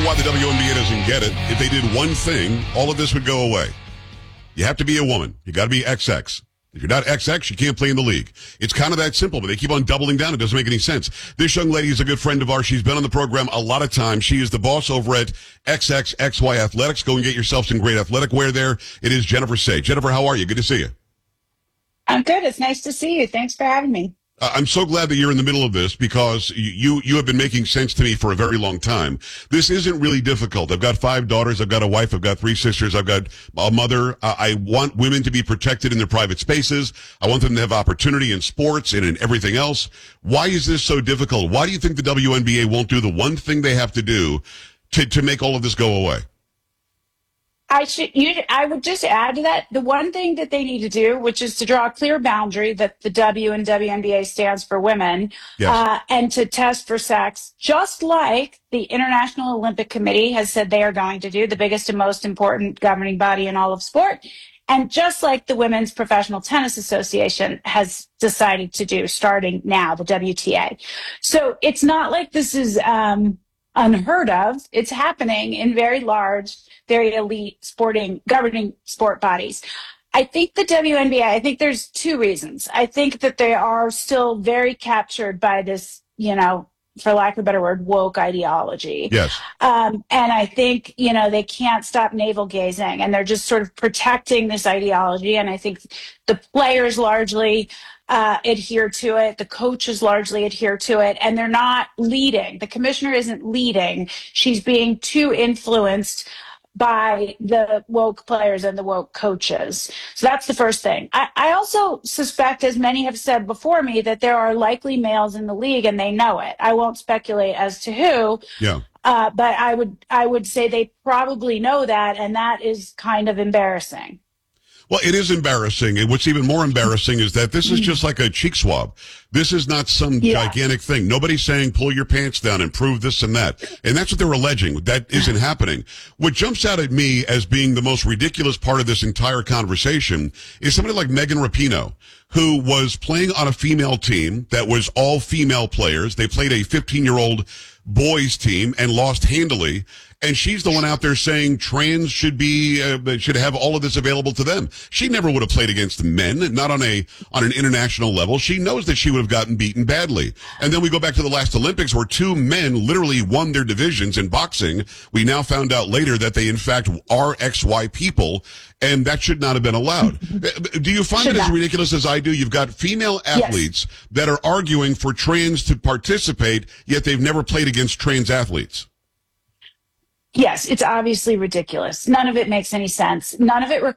why the WNBA doesn't get it. If they did one thing, all of this would go away. You have to be a woman. You got to be XX. If you're not XX, you can't play in the league. It's kind of that simple, but they keep on doubling down. It doesn't make any sense. This young lady is a good friend of ours. She's been on the program a lot of times. She is the boss over at XXXY Athletics. Go and get yourself some great athletic wear there. It is Jennifer Say. Jennifer, how are you? Good to see you. I'm good. It's nice to see you. Thanks for having me. I'm so glad that you're in the middle of this because you have been making sense to me for a very long time. This isn't really difficult. I've got 5 daughters. I've got a wife. I've got 3 sisters. I've got a mother. I want women to be protected in their private spaces. I want them to have opportunity in sports and in everything else. Why is this so difficult? Why do you think the WNBA won't do the one thing they have to do to make all of this go away? I would just add to that, the one thing that they need to do, which is to draw a clear boundary that the W in WNBA stands for women, Yes. and to test for sex, just like the International Olympic Committee has said they are going to do, the biggest and most important governing body in all of sport, and just like the Women's Professional Tennis Association has decided to do starting now, the WTA. So it's not like this is unheard of. It's happening in very large, very elite governing sport bodies. I think the WNBA, I think there's 2 reasons. I think that they are still very captured by this, for lack of a better word, woke ideology. Yes. And I think, they can't stop navel gazing and they're just sort of protecting this ideology. And I think the players largely adhere to it. The coaches largely adhere to it, and they're not leading. The commissioner isn't leading. She's being too influenced by the woke players and the woke coaches. So that's the first thing. I also suspect, as many have said before me, that there are likely males in the league and they know it. I won't speculate as to who. Yeah. But I would say they probably know that, and that is kind of embarrassing. Well, it is embarrassing. And what's even more embarrassing is that this is just like a cheek swab. This is not some gigantic thing. Nobody's saying pull your pants down and prove this and that. And that's what they're alleging. That isn't happening. What jumps out at me as being the most ridiculous part of this entire conversation is somebody like Megan Rapinoe, who was playing on a female team that was all female players. They played a 15-year-old boys team and lost handily. And she's the one out there saying trans should have all of this available to them. She never would have played against men, not on an international level. She knows that she would have gotten beaten badly. And then we go back to the last Olympics where 2 men literally won their divisions in boxing. We now found out later that they in fact are XY people, and that should not have been allowed. Do you find it as ridiculous as I do? You've got female athletes that are arguing for trans to participate, yet they've never played against trans athletes. Yes, it's obviously ridiculous. None of it makes any sense. None of it